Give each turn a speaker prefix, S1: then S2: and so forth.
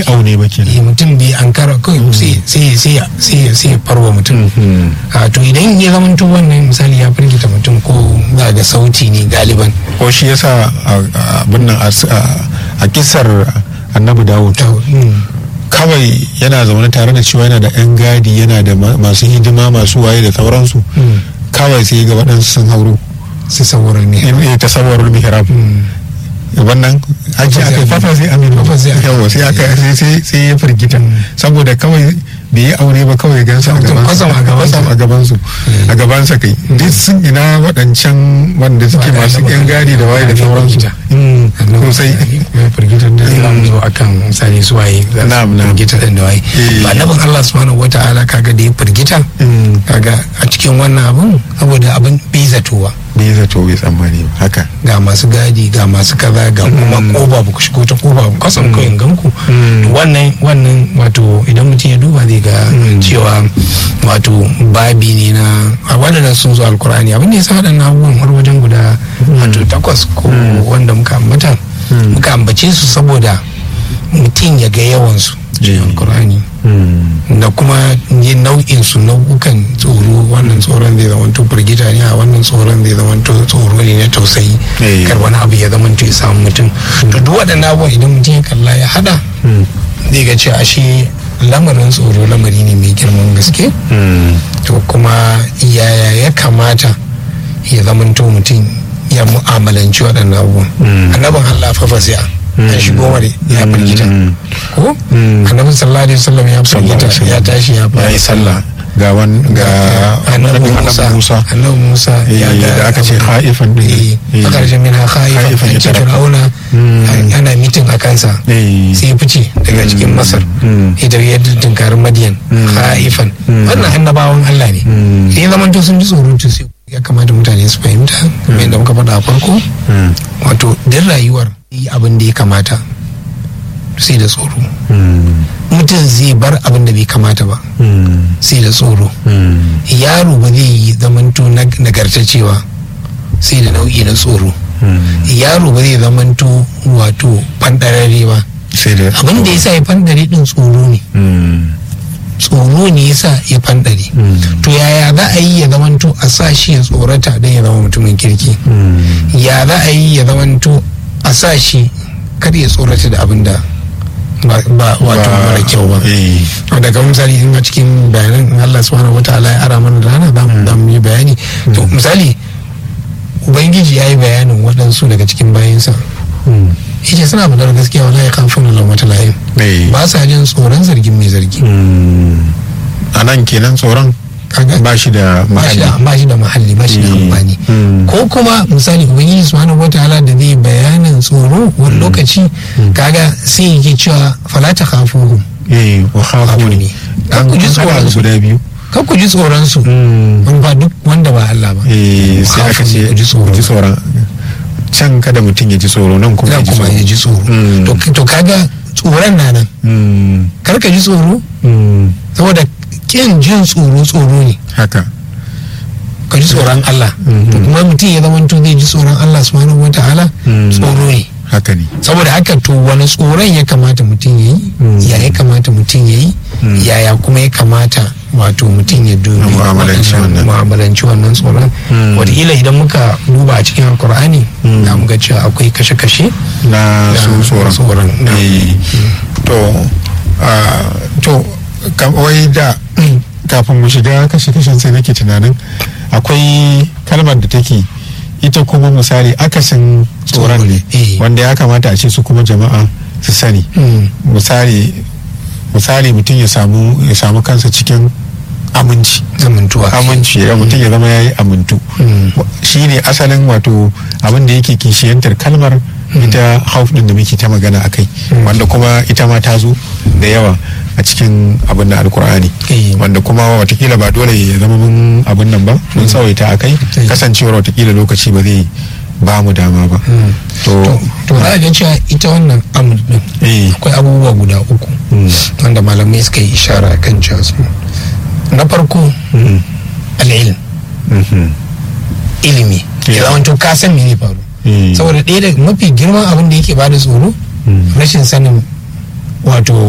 S1: aune ba kenan.
S2: Mutum bai ankara kawai sai farwa mutum. To idan ya zama wannan misali ya firgita mutum ko za ga sauti ne galiban,
S1: ko shi yasa abin nan a kisar annabi Dawud kawai yana zaune tare da cewa yana da 'yan gadi, yana da masu hidima, masu waye da sauransu, kawai sai ga waɗansu sun hauro
S2: su sawarar ne
S1: ta sawarar mihrab wannan aji aka fafa sai aminu yawa sai ya firgita saboda kawai bai yi aure ba, kawai gansa a gabansa kai duk sun ina waɗancan wanda suke masu yan gadi da waye da sauransu sosai
S2: firgitar da za mu zo akan misali su waye za su firgita ɗin da waye ba nabin Allah subhanahu wata'ala kaga da ya firgita kaga a cikin wannan abun saboda abin bai zatowa
S1: bai zato bai tsammani ba haka
S2: ga masu gadi ga masu kaza ga kuma koba ba ku shigo ta koba ba kasan kawai ganku wannan wato idan mutum ya duba zai ga cewa wato babi ne na waɗannan sun zo alkur'ani abin da ya sa waɗannan abubuwan har wajen guda wato 8 ko wanda muka ambace su saboda mutum ya ga yawansu alkur'ani da kuma yin nau'in su nau'ukan tsoro. wannan tsoron zai zama to firgita ne, a wannan tsoron zai zama to tsoro ne na tausayi, kar wani abu ya zama to ya samu mutum. To duk waɗannan abubuwan idan mutum ya kalla ya hada zai ga cewa ashe lamarin tsoro lamari ne mai girman gaske. To kuma yaya ya kamata ya zama to mutum ya mu'amalanci waɗannan abubuwan. Annabin Allah fa fasiya ya shigo mare ya firgita ko annabi sallallahu alaihi wasallam ya firgita ya tashi ya fara
S1: sallah ga annabi Musa da aka ce haifan din
S2: akarje min haifan cikin auna ana mitin a kansa sai ya fice daga cikin Masar idan ya dinkari Madiyan haifan. wannan annabawan Allah ne sai zaman to sun ji tsoro to sai ya kamata mutane su fahimta kamar yadda muka faɗa a farko wato din rayuwar yi abin da ya kamata sai da tsoro. mutum zai bar abin da bai kamata ba sai da tsoro. yaro ba zai yi zamanto nagartacewa sai da nau'i na tsoro. yaro ba zai zamanto wato fandarare ba abin da ya sa ya fandare din tsoro ne. tsoro ne ya sa ya fandare. to yaya za a yi ya zamanto a sa shi ya tsorata don ya zama mutumin kirki? ya za a yi ya zamanto a sa shi kar ya tsorata da abin da ba wato mara kyau ba. daga misali in a cikin bayanan Allah subhanahu wataala ya ara mana rana za mu yi bayani. to misali ubangiji ya yi bayanin waɗansu daga cikin bayansa yace suna faɗar gaskiya wala ya kafin lamata layin ba sa jin tsoron zargin mai zargi.
S1: a nan kenan tsoron ba shi da mahalli ba shi da amfani. ko kuma misali ubangiji subhanahu wataala da zai bayanin tsoro wani lokaci kaga sai yake cewa fala ta khafuhum wa khafuni
S2: kan ku ji tsoron
S1: guda biyu
S2: kan ku ji tsoron su ba duk wanda ba Allah ba
S1: sai aka ce ji tsoron can kada mutum ya ji tsoro nan kuma
S2: ya ji tsoro. to kaga tsoron na nan kar ka ji tsoro saboda kin jin tsoro ne
S1: haka
S2: ka ji tsoron Allah. to kuma mutum ya zama to zai ji tsoron Allah subhanahu wataala tsoro ne
S1: haka ne.
S2: saboda haka to wani tsoron ya kamata mutum ya yi ya kamata mutum ya yi yaya kuma ya kamata wato mutum ya dubi mu'amalanci wannan tsoron. wataƙila idan muka duba a cikin alkur'ani za mu ga cewa akwai kashe-kashe
S1: na tsoron. to wai da kafin mu shiga kashe-kashen sai nake tunanin akwai kalmar da take ita kuma misali akasin tsoron ne wanda ya kamata a ce su kuma jama'a su sani. misali mutum ya samu kansa cikin aminci ya mutum ya zama ya yi amintu. shi ne asalin wato abin da yake kishiyantar kalmar ita hauf din da muke ta magana akai wanda kuma ita ma ta zo da yawa a cikin abin da alkur'ani wanda kuma watakila ba dole ya zama mun abin nan ba mun tsawaita akai kasancewar watakila lokaci ba zai ba mu dama ba.
S2: to za a ga cewa ita wannan amur din akwai abubuwa guda 3 wanda malamai suka yi ishara kan cewa su na farko al'ilm ilimi ya zama to ka san me ne faru saboda ɗaya da mafi girman abin da yake bada tsoro rashin sanin wato